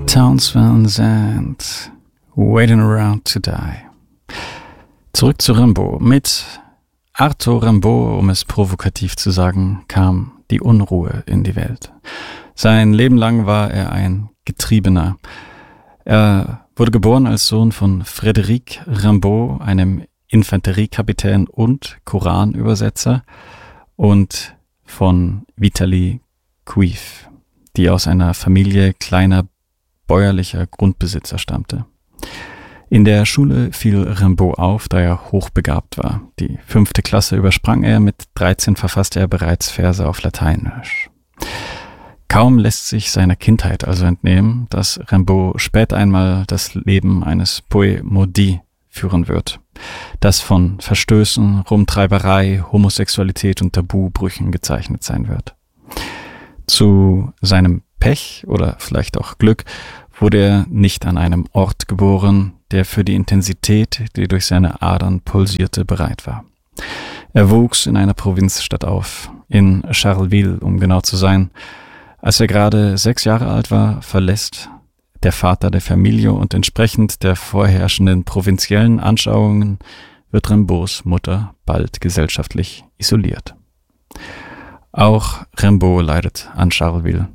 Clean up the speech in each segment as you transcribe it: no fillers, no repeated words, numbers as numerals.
Townes Van Zandt, Waiting Around to Die. Zurück zu Rimbaud. Mit Arthur Rimbaud, um es provokativ zu sagen, kam die Unruhe in die Welt. Sein Leben lang war er ein Getriebener. Er wurde geboren als Sohn von Frédéric Rimbaud, einem Infanteriekapitän und Koranübersetzer, und von Vitaly Cuif, die aus einer Familie kleiner bäuerlicher Grundbesitzer stammte. In der Schule fiel Rimbaud auf, da er hochbegabt war. Die 5. Klasse übersprang er, mit 13 verfasste er bereits Verse auf Lateinisch. Kaum lässt sich seiner Kindheit also entnehmen, dass Rimbaud später einmal das Leben eines Poet maudit führen wird, das von Verstößen, Rumtreiberei, Homosexualität und Tabubrüchen gezeichnet sein wird. Zu seinem Pech oder vielleicht auch Glück wurde er nicht an einem Ort geboren, der für die Intensität, die durch seine Adern pulsierte, bereit war. Er wuchs in einer Provinzstadt auf, in Charleville, um genau zu sein. Als er gerade 6 Jahre alt war, verlässt der Vater der Familie, und entsprechend der vorherrschenden provinziellen Anschauungen wird Rimbauds Mutter bald gesellschaftlich isoliert. Auch Rimbaud leidet an Charleville.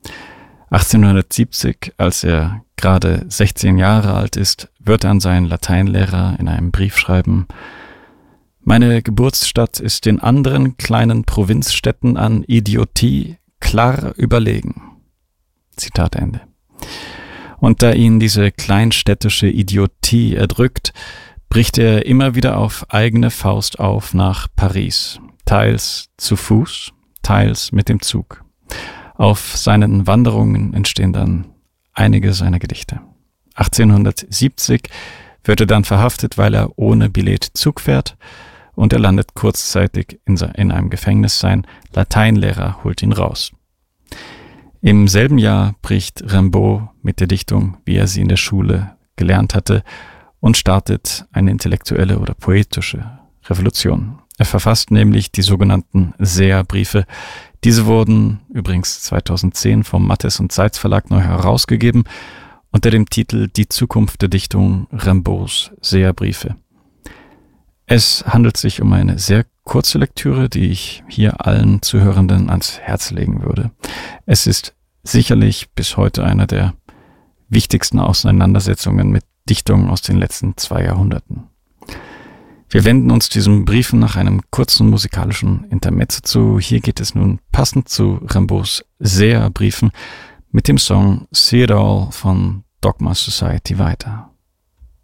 1870, als er gerade 16 Jahre alt ist, wird er an seinen Lateinlehrer in einem Brief schreiben: Meine Geburtsstadt ist den anderen kleinen Provinzstädten an Idiotie klar überlegen. Zitat Ende. Und da ihn diese kleinstädtische Idiotie erdrückt, bricht er immer wieder auf eigene Faust auf nach Paris, teils zu Fuß, teils mit dem Zug. Auf seinen Wanderungen entstehen dann einige seiner Gedichte. 1870 wird er dann verhaftet, weil er ohne Billett Zug fährt, und er landet kurzzeitig in einem Gefängnis. Sein Lateinlehrer holt ihn raus. Im selben Jahr bricht Rimbaud mit der Dichtung, wie er sie in der Schule gelernt hatte, und startet eine intellektuelle oder poetische Revolution. Er verfasst nämlich die sogenannten Seherbriefe. Diese wurden übrigens 2010 vom Matthes und Seitz Verlag neu herausgegeben unter dem Titel Die Zukunft der Dichtung, Rimbauds Seherbriefe. Es handelt sich um eine sehr kurze Lektüre, die ich hier allen Zuhörenden ans Herz legen würde. Es ist sicherlich bis heute einer der wichtigsten Auseinandersetzungen mit Dichtungen aus den letzten 2 Jahrhunderten. Wir wenden uns diesen Briefen nach einem kurzen musikalischen Intermezzo zu. Hier geht es nun passend zu Rimbauds Seherbriefen mit dem Song See It All von Dogma Society weiter.